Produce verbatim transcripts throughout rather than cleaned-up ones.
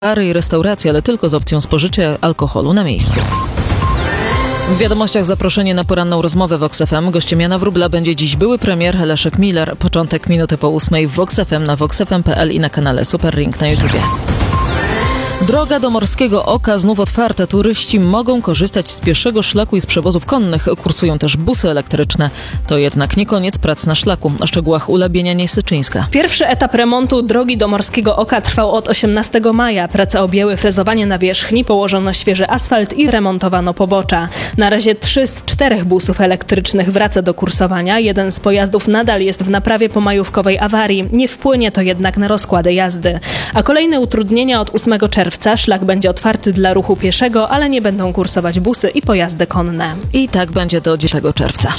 bary i restauracje, ale tylko z opcją spożycia alkoholu na miejscu. W wiadomościach zaproszenie na poranną rozmowę w Vox F M. Gościem Jana Wróbla będzie dziś były premier Leszek Miller. Początek minuty po ósmej w Vox F M, na vox f m kropka p l i na kanale Super Ring na YouTubie. Droga do Morskiego Oka znów otwarta. Turyści mogą korzystać z pieszego szlaku i z przewozów konnych. Kursują też busy elektryczne. To jednak nie koniec prac na szlaku. O szczegółach Ula Bienianie-Syczyńska. Pierwszy etap remontu drogi do Morskiego Oka trwał od osiemnastego maja. Prace objęły frezowanie nawierzchni, położono świeży asfalt i remontowano pobocza. Na razie trzy z czterech busów elektrycznych wraca do kursowania. Jeden z pojazdów nadal jest w naprawie po majówkowej awarii. Nie wpłynie to jednak na rozkłady jazdy. A kolejne utrudnienia od ósmego czerwca. Szlak będzie otwarty dla ruchu pieszego, ale nie będą kursować busy i pojazdy konne. I tak będzie do dziesiątego czerwca.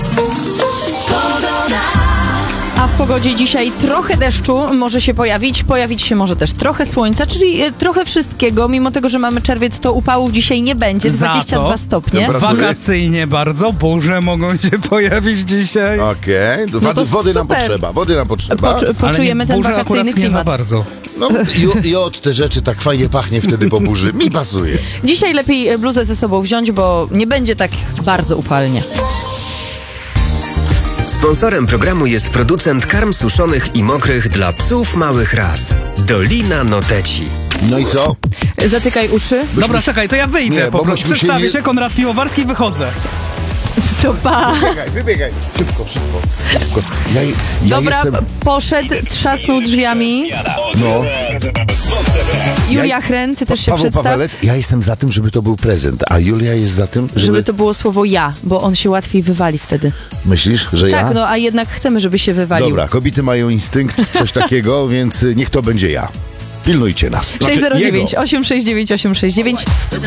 A w pogodzie dzisiaj trochę deszczu może się pojawić, pojawić się może też trochę słońca, czyli e, trochę wszystkiego. Mimo tego, że mamy czerwiec, to upałów dzisiaj nie będzie, dwadzieścia dwa stopnie. Wakacyjnie bardzo, burze mogą się pojawić dzisiaj. Okej, okay. No to wody nam super. potrzeba, wody nam potrzeba. Poczu- poczujemy ten wakacyjny nie klimat. za bardzo. No i, i od te rzeczy tak fajnie pachnie wtedy po burzy. Mi pasuje. Dzisiaj lepiej bluzę ze sobą wziąć, bo nie będzie tak bardzo upalnie. Sponsorem programu jest producent karm suszonych i mokrych dla psów małych ras. Dolina Noteci. No i co? Zatykaj uszy. Dobra, czekaj, to ja wyjdę Nie, po bo prostu. myśmy się Przedstawię nie- się, Konrad Piwowarski i wychodzę. To pa. Wybiegaj, wybiegaj. Szybko, szybko. szybko. Ja, ja Dobra, jestem... poszedł, trzasnął drzwiami. No, Julia Chrän, ty też się Paweł przedstaw. Pawelec, ja jestem za tym, żeby to był prezent, a Julia jest za tym, żeby... Żeby to było słowo ja, bo on się łatwiej wywali wtedy. Myślisz, że ja? Tak, no a jednak chcemy, żeby się wywalił. Dobra, kobiety mają instynkt, coś takiego, więc niech to będzie ja. Pilnujcie nas. sześć zero dziewięć Znaczy, jego. osiem sześć dziewięć osiem sześć dziewięć